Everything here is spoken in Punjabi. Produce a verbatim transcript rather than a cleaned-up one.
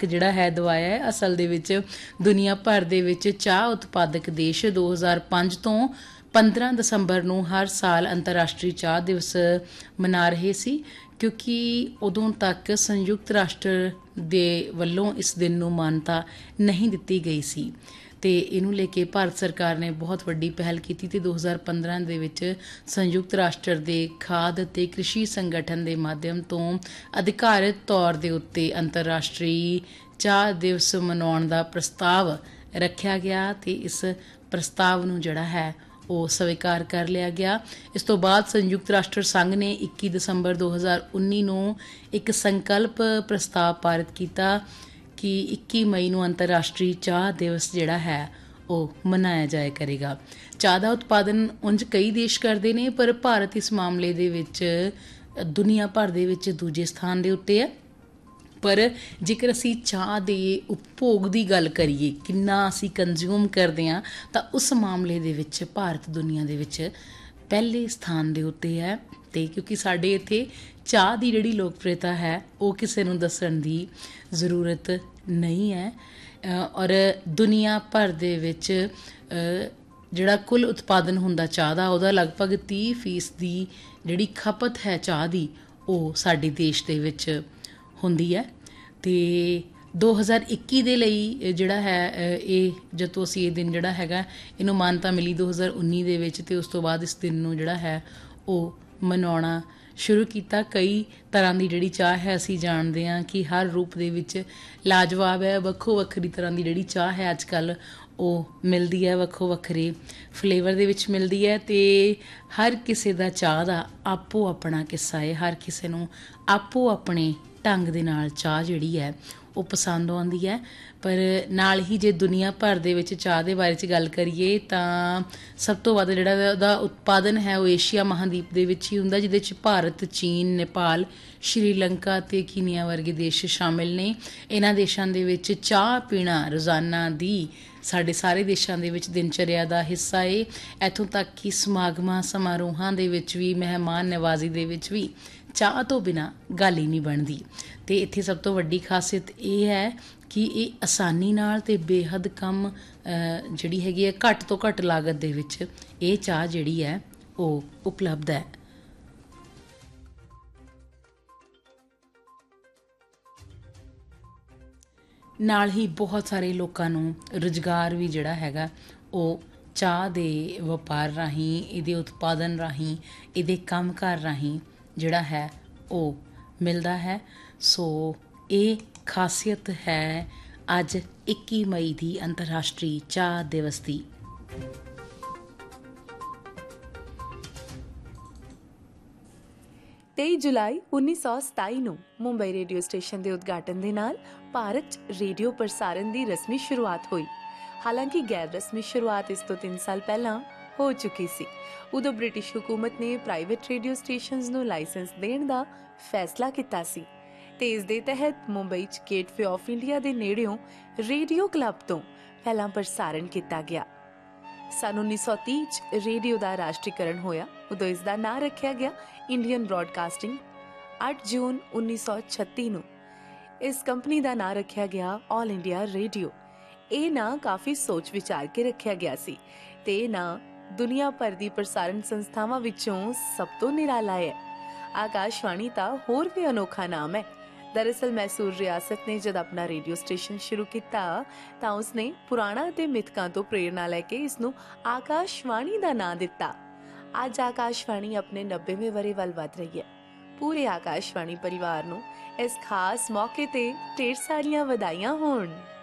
ਹੱਕ ਜਿਹੜਾ ਹੈ ਦਵਾਇਆ ਹੈ। ਅਸਲ ਦੇ ਵਿੱਚ ਦੁਨੀਆ ਭਰ ਦੇ ਵਿੱਚ ਚਾਹ ਉਤਪਾਦਕ ਦੇਸ਼ ਦੋ ਹਜ਼ਾਰ ਪੰਜ ਤੋਂ ਪੰਦਰਾਂ ਦਸੰਬਰ ਨੂੰ ਹਰ ਸਾਲ ਅੰਤਰਰਾਸ਼ਟਰੀ ਚਾਹ ਦਿਵਸ ਮਨਾ ਰਹੇ ਸੀ, ਕਿਉਂਕਿ ਉਦੋਂ ਤੱਕ ਸੰਯੁਕਤ ਰਾਸ਼ਟਰ ਦੇ ਵੱਲੋਂ ਇਸ ਦਿਨ ਨੂੰ ਮਾਨਤਾ ਨਹੀਂ ਦਿੱਤੀ ਗਈ ਸੀ। ਅਤੇ ਇਹਨੂੰ ਲੈ ਕੇ ਭਾਰਤ ਸਰਕਾਰ ਨੇ ਬਹੁਤ ਵੱਡੀ ਪਹਿਲ ਕੀਤੀ ਅਤੇ ਦੋ ਹਜ਼ਾਰ ਪੰਦਰਾਂ ਦੇ ਵਿੱਚ ਸੰਯੁਕਤ ਰਾਸ਼ਟਰ ਦੇ ਖਾਦ ਅਤੇ ਕ੍ਰਿਸ਼ੀ ਸੰਗਠਨ ਦੇ ਮਾਧਿਅਮ ਤੋਂ ਅਧਿਕਾਰਤ ਤੌਰ ਦੇ ਉੱਤੇ ਅੰਤਰਰਾਸ਼ਟਰੀ ਚਾਹ ਦਿਵਸ ਮਨਾਉਣ ਦਾ ਪ੍ਰਸਤਾਵ ਰੱਖਿਆ ਗਿਆ ਅਤੇ ਇਸ ਪ੍ਰਸਤਾਵ ਨੂੰ ਜਿਹੜਾ ਹੈ ਉਹ ਸਵੀਕਾਰ ਕਰ ਲਿਆ ਗਿਆ। ਇਸ ਤੋਂ ਬਾਅਦ ਸੰਯੁਕਤ ਰਾਸ਼ਟਰ ਸੰਘ ਨੇ ਇੱਕੀ ਦਸੰਬਰ ਦੋ ਹਜ਼ਾਰ ਉੱਨੀ ਨੂੰ ਇੱਕ ਸੰਕਲਪ ਪ੍ਰਸਤਾਵ ਪਾਰਿਤ ਕੀਤਾ ਕਿ ਇੱਕੀ ਮਈ ਨੂੰ ਅੰਤਰਰਾਸ਼ਟਰੀ ਚਾਹ ਦਿਵਸ ਜਿਹੜਾ ਹੈ ਉਹ ਮਨਾਇਆ ਜਾਇਆ ਕਰੇਗਾ। ਚਾਹ ਦਾ ਉਤਪਾਦਨ ਉਂਝ ਕਈ ਦੇਸ਼ ਕਰਦੇ ਨੇ, ਪਰ ਭਾਰਤ ਇਸ ਮਾਮਲੇ ਦੇ ਵਿੱਚ ਦੁਨੀਆ ਭਰ ਦੇ ਵਿੱਚ ਦੂਜੇ ਸਥਾਨ ਦੇ ਉੱਤੇ ਹੈ। ਪਰ ਜੇਕਰ ਅਸੀਂ ਚਾਹ ਦੇ ਉਪਭੋਗ ਦੀ ਗੱਲ ਕਰੀਏ, ਕਿੰਨਾ ਅਸੀਂ ਕੰਜ਼ਿਊਮ ਕਰਦੇ ਹਾਂ, ਤਾਂ ਉਸ ਮਾਮਲੇ ਦੇ ਵਿੱਚ ਭਾਰਤ ਦੁਨੀਆ ਦੇ ਵਿੱਚ ਪਹਿਲੇ ਸਥਾਨ ਦੇ ਉੱਤੇ ਹੈ। ਅਤੇ ਕਿਉਂਕਿ ਸਾਡੇ ਇੱਥੇ ਚਾਹ ਦੀ ਜਿਹੜੀ ਲੋਕਪ੍ਰਿਅਤਾ ਹੈ ਉਹ ਕਿਸੇ ਨੂੰ ਦੱਸਣ ਦੀ ਜ਼ਰੂਰਤ ਨਹੀਂ ਹੈ। ਔਰ ਦੁਨੀਆ ਭਰ ਦੇ ਵਿੱਚ ਜਿਹੜਾ ਕੁੱਲ ਉਤਪਾਦਨ ਹੁੰਦਾ ਚਾਹ ਦਾ, ਉਹਦਾ ਲਗਭਗ ਤੀਹ ਫੀਸਦੀ ਜਿਹੜੀ ਖਪਤ ਹੈ ਚਾਹ ਦੀ ਉਹ ਸਾਡੇ ਦੇਸ਼ ਦੇ ਵਿੱਚ ਹੁੰਦੀ ਹੈ। ਅਤੇ ਦੋ ਹਜ਼ਾਰ ਇੱਕੀ ਦੇ ਲਈ ਜਿਹੜਾ ਹੈ ਇਹ ਜਦੋਂ ਅਸੀਂ ਇਹ ਦਿਨ ਜਿਹੜਾ ਹੈਗਾ ਇਹਨੂੰ ਮਾਨਤਾ ਮਿਲੀ ਦੋ ਹਜ਼ਾਰ ਉੱਨੀ ਦੇ ਵਿੱਚ, ਅਤੇ ਉਸ ਤੋਂ ਬਾਅਦ ਇਸ ਦਿਨ ਨੂੰ ਜਿਹੜਾ ਹੈ ਉਹ ਮਨਾਉਣਾ ਸ਼ੁਰੂ ਕੀਤਾ। ਕਈ ਤਰ੍ਹਾਂ ਦੀ ਜਿਹੜੀ ਚਾਹ ਹੈ ਅਸੀਂ ਜਾਣਦੇ ਹਾਂ ਕਿ ਹਰ ਰੂਪ ਦੇ ਵਿੱਚ ਲਾਜਵਾਬ ਹੈ। ਵੱਖੋ ਵੱਖਰੀ ਤਰ੍ਹਾਂ ਦੀ ਜਿਹੜੀ ਚਾਹ ਹੈ ਅੱਜ ਕੱਲ੍ਹ ਉਹ ਮਿਲਦੀ ਹੈ, ਵੱਖੋ ਵੱਖਰੇ ਫਲੇਵਰ ਦੇ ਵਿੱਚ ਮਿਲਦੀ ਹੈ, ਅਤੇ ਹਰ ਕਿਸੇ ਦਾ ਚਾਹ ਦਾ ਆਪੋ ਆਪਣਾ ਕਿੱਸਾ ਹੈ। ਹਰ ਕਿਸੇ ਨੂੰ ਆਪੋ ਆਪਣੇ ਢੰਗ ਦੇ ਨਾਲ ਚਾਹ ਜਿਹੜੀ ਹੈ ਉਹ ਪਸੰਦ ਆਉਂਦੀ ਹੈ। ਪਰ ਨਾਲ ਹੀ ਜੇ ਦੁਨੀਆ ਭਰ ਦੇ ਵਿੱਚ ਚਾਹ ਦੇ ਬਾਰੇ 'ਚ ਗੱਲ ਕਰੀਏ ਤਾਂ ਸਭ ਤੋਂ ਵੱਧ ਜਿਹੜਾ ਉਹਦਾ ਉਤਪਾਦਨ ਹੈ ਉਹ ਏਸ਼ੀਆ ਮਹਾਂਦੀਪ ਦੇ ਵਿੱਚ ਹੀ ਹੁੰਦਾ, ਜਿਹਦੇ 'ਚ ਭਾਰਤ, ਚੀਨ, ਨੇਪਾਲ, ਸ਼੍ਰੀਲੰਕਾ ਅਤੇ ਕੀਨੀਆ ਵਰਗੇ ਦੇਸ਼ ਸ਼ਾਮਿਲ ਨੇ। ਇਹਨਾਂ ਦੇਸ਼ਾਂ ਦੇ ਵਿੱਚ ਚਾਹ ਪੀਣਾ ਰੋਜ਼ਾਨਾ ਦੀ ਸਾਡੇ ਸਾਰੇ ਦੇਸ਼ਾਂ ਦੇ ਵਿੱਚ ਦਿਨਚਰਿਆ ਦਾ ਹਿੱਸਾ ਏ। ਇੱਥੋਂ ਤੱਕ ਕਿ ਸਮਾਗਮਾਂ ਸਮਾਰੋਹਾਂ ਦੇ ਵਿੱਚ ਵੀ, ਮਹਿਮਾਨ ਨਵਾਜ਼ੀ ਦੇ ਵਿੱਚ ਵੀ ਚਾਹ ਤੋਂ ਬਿਨਾਂ ਗੱਲ ਹੀ ਨਹੀਂ ਬਣਦੀ। ਅਤੇ ਇੱਥੇ ਸਭ ਤੋਂ ਵੱਡੀ ਖਾਸੀਅਤ ਇਹ ਹੈ ਕਿ ਇਹ ਆਸਾਨੀ ਨਾਲ ਅਤੇ ਬੇਹੱਦ ਕਮ ਜਿਹੜੀ ਹੈਗੀ ਹੈ ਘੱਟ ਤੋਂ ਘੱਟ ਲਾਗਤ ਦੇ ਵਿੱਚ ਇਹ ਚਾਹ ਜਿਹੜੀ ਹੈ ਉਹ ਉਪਲਬਧ ਹੈ। ਨਾਲ ਹੀ ਬਹੁਤ ਸਾਰੇ ਲੋਕਾਂ ਨੂੰ ਰੁਜ਼ਗਾਰ ਵੀ ਜਿਹੜਾ ਹੈਗਾ ਉਹ ਚਾਹ ਦੇ ਵਪਾਰ ਰਾਹੀਂ, ਇਹਦੇ ਉਤਪਾਦਨ ਰਾਹੀਂ, ਇਹਦੇ ਕੰਮਕਾਰ ਰਾਹੀਂ ਜਿਹੜਾ ਹੈ ਉਹ ਮਿਲਦਾ ਹੈ। ਸੋ ਇਹ ਖਾਸੀਅਤ ਹੈ ਅੱਜ ਇੱਕੀ ਮਈ ਦੀ ਅੰਤਰਰਾਸ਼ਟਰੀ ਚਾਹ ਦਿਵਸ ਦੀ। ਤੇਈ ਜੁਲਾਈ ਉੱਨੀ ਸੌ ਸਤਾਈ ਨੂੰ ਮੁੰਬਈ ਰੇਡੀਓ ਸਟੇਸ਼ਨ ਦੇ ਉਦਘਾਟਨ ਦੇ ਨਾਲ ਭਾਰਤ 'ਚ ਰੇਡੀਓ ਪ੍ਰਸਾਰਣ ਦੀ ਰਸਮੀ ਸ਼ੁਰੂਆਤ ਹੋਈ। ਹਾਲਾਂਕਿ ਗੈਰ ਰਸਮੀ ਸ਼ੁਰੂਆਤ ਇਸ ਤੋਂ ਤਿੰਨ ਸਾਲ ਪਹਿਲਾਂ ਹੋ ਚੁੱਕੀ ਸੀ। ਉਦੋਂ ਬ੍ਰਿਟਿਸ਼ ਹੁਕੂਮਤ ਨੇ ਪ੍ਰਾਈਵੇਟ ਰੇਡੀਓ ਸਟੇਸ਼ਨਸ ਨੂੰ ਲਾਇਸੈਂਸ ਦੇਣ ਦਾ ਫੈਸਲਾ ਕੀਤਾ ਸੀ ਤੇ ਇਸ ਦੇ ਤਹਿਤ ਮੁੰਬਈ 'ਚ ਗੇਟਵੇ ਆਫ ਇੰਡੀਆ ਦੇ ਨੇੜਿਓਂ ਰੇਡੀਓ ਕਲੱਬ ਤੋਂ ਪਹਿਲਾਂ ਪ੍ਰਸਾਰਣ ਕੀਤਾ ਗਿਆ। ਸੰਨ ਉੱਨੀ ਸੌ ਤੀਹ 'ਚ ਰੇਡੀਓ ਦਾ ਰਾਸ਼ਟਰੀਕਰਨ ਹੋਇਆ। ਉਦੋਂ ਇਸ ਦਾ ਨਾਂ ਰੱਖਿਆ ਗਿਆ ਇੰਡੀਅਨ ਬ੍ਰੌਡਕਾਸਟਿੰਗ। ਅੱਠ ਜੂਨ ਉੱਨੀ ਸੌ ਛੱਤੀ ਨੂੰ ਇਸ ਕੰਪਨੀ ਦਾ ਨਾਂ ਰੱਖਿਆ ਗਿਆ ਆਲ ਇੰਡੀਆ ਰੇਡੀਓ। ਇਹ ਨਾਂ ਕਾਫੀ ਸੋਚ ਵਿਚਾਰ ਕੇ ਰੱਖਿਆ ਗਿਆ ਸੀ ਤੇ ਇਹ ਨਾਂ ਦੁਨੀਆ ਭਰ ਦੀ ਪ੍ਰਸਾਰਣ ਸੰਸਥਾਵਾਂ ਵਿੱਚੋਂ ਸਭ ਤੋਂ ਨਿਰਾਲਾ ਹੈ। ਆਕਾਸ਼ਵਾਣੀ ਤਾਂ ਹੋਰ ਵੀ ਅਨੋਖਾ ਨਾਮ ਹੈ। ਦਰਅਸਲ ਮੈਸੂਰ ਰਿਆਸਤ ਨੇ ਜਦ ਆਪਣਾ ਰੇਡੀਓ ਸਟੇਸ਼ਨ ਸ਼ੁਰੂ ਕੀਤਾ ਤਾਂ ਉਸਨੇ ਪੁਰਾਣਾ ਅਤੇ ਮਿਥਕਾਂ ਤੋਂ ਪ੍ਰੇਰਨਾ ਲੈ ਕੇ ਇਸ ਨੂੰ ਆਕਾਸ਼ਵਾਣੀ ਦਾ ਨਾਂ ਦਿੱਤਾ। ਅੱਜ ਆਕਾਸ਼ਵਾਣੀ ਆਪਣੇ ਨੱਬੇਵੇਂ ਵਰ੍ਹੇ ਵੱਲ ਵੱਧ ਰਹੀ ਹੈ। ਪੂਰੇ ਆਕਾਸ਼ਵਾਣੀ ਪਰਿਵਾਰ ਨੂੰ ਇਸ ਖਾਸ ਮੌਕੇ ਤੇ ਢੇਰ ਸਾਰੀਆਂ ਵਧਾਈਆਂ ਹੋਣ।